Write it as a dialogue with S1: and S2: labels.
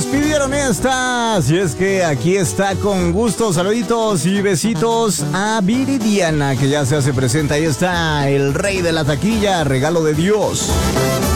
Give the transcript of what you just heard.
S1: nos pidieron estas. Y es que aquí está con gusto. Saluditos y besitos a Viridiana, que ya se hace presente. Ahí está el rey de la taquilla, regalo de Dios.